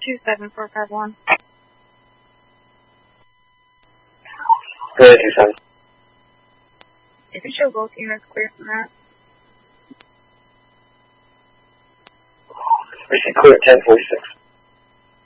27451. Go ahead, 27. You can show both units clear from that. Receive clear at 1046.